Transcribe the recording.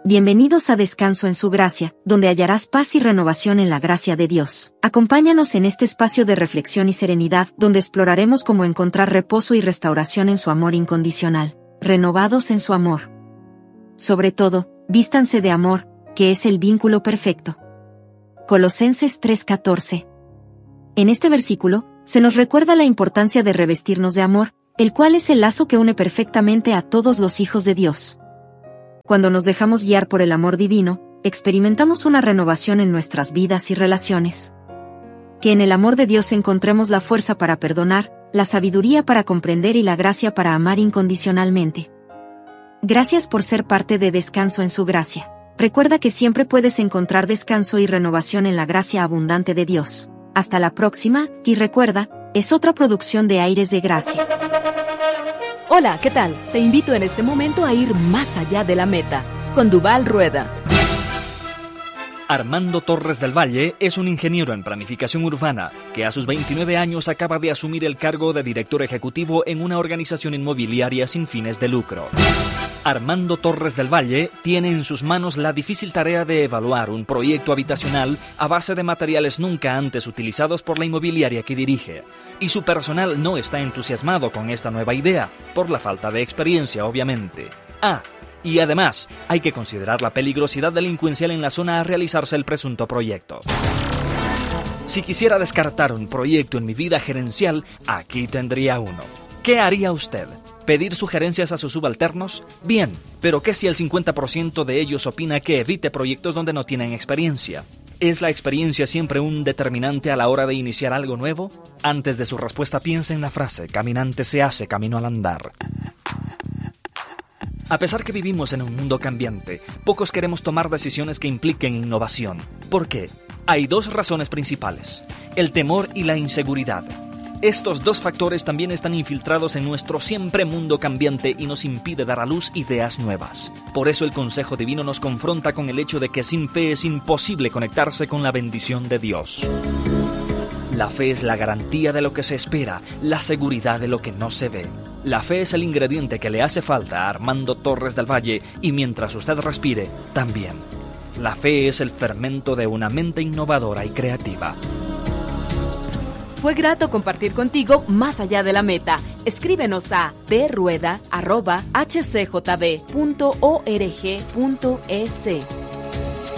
Bienvenidos a Descanso en su Gracia, donde hallarás paz y renovación en la gracia de Dios. Acompáñanos en este espacio de reflexión y serenidad, donde exploraremos cómo encontrar reposo y restauración en su amor incondicional, renovados en su amor. Sobre todo, vístanse de amor, que es el vínculo perfecto. Colosenses 3:14. En este versículo, se nos recuerda la importancia de revestirnos de amor, el cual es el lazo que une perfectamente a todos los hijos de Dios. Cuando nos dejamos guiar por el amor divino, experimentamos una renovación en nuestras vidas y relaciones. Que en el amor de Dios encontremos la fuerza para perdonar, la sabiduría para comprender y la gracia para amar incondicionalmente. Gracias por ser parte de Descanso en su Gracia. Recuerda que siempre puedes encontrar descanso y renovación en la gracia abundante de Dios. Hasta la próxima, y recuerda, es otra producción de Aires de Gracia. Hola, ¿qué tal? Te invito en este momento a ir más allá de la meta, con Duval Rueda. Armando Torres del Valle es un ingeniero en planificación urbana que a sus 29 años acaba de asumir el cargo de director ejecutivo en una organización inmobiliaria sin fines de lucro. Armando Torres del Valle tiene en sus manos la difícil tarea de evaluar un proyecto habitacional a base de materiales nunca antes utilizados por la inmobiliaria que dirige. Y su personal no está entusiasmado con esta nueva idea, por la falta de experiencia, obviamente. Y además, hay que considerar la peligrosidad delincuencial en la zona a realizarse el presunto proyecto. Si quisiera descartar un proyecto en mi vida gerencial, aquí tendría uno. ¿Qué haría usted? ¿Pedir sugerencias a sus subalternos? Bien, pero ¿qué si el 50% de ellos opina que evite proyectos donde no tienen experiencia? ¿Es la experiencia siempre un determinante a la hora de iniciar algo nuevo? Antes de su respuesta piense en la frase, caminante se hace camino al andar. A pesar que vivimos en un mundo cambiante, pocos queremos tomar decisiones que impliquen innovación. ¿Por qué? Hay dos razones principales: el temor y la inseguridad. Estos dos factores también están infiltrados en nuestro siempre mundo cambiante y nos impide dar a luz ideas nuevas. Por eso el consejo divino nos confronta con el hecho de que sin fe es imposible conectarse con la bendición de Dios. La fe es la garantía de lo que se espera, la seguridad de lo que no se ve. La fe es el ingrediente que le hace falta a Armando Torres del Valle y mientras usted respire, también. La fe es el fermento de una mente innovadora y creativa. Fue grato compartir contigo más allá de la meta. Escríbenos a drueda@hcjb.org.es.